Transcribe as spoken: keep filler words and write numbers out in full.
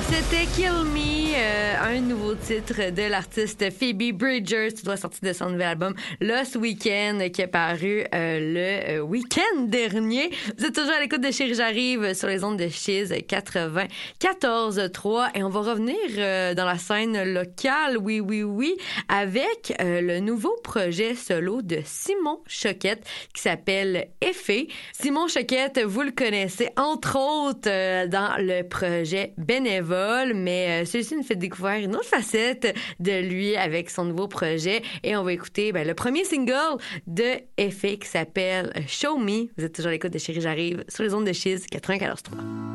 C'était Kill Me, euh, un nouveau titre de l'artiste Phoebe Bridgers, qui doit sortir de son nouvel album Lost Weekend, qui est paru euh, le euh, week-end dernier. Vous êtes toujours à l'écoute de Chérie J'arrive sur les ondes de Chiz quatre-vingt-quatorze trois et on va revenir euh, dans la scène locale, oui, oui, oui, avec euh, le nouveau projet solo de Simon Choquette qui s'appelle Effet. Simon Choquette, vous le connaissez entre autres euh, dans le projet Bénévole, mais euh, celui-ci nous fait découvrir une autre facette de lui avec son nouveau projet et on va écouter ben, le premier single de Effet qui s'appelle Show Me. Vous êtes toujours à l'écoute de Chérie J'arrive sur les ondes de Chiz quatre-vingt-quatorze trois.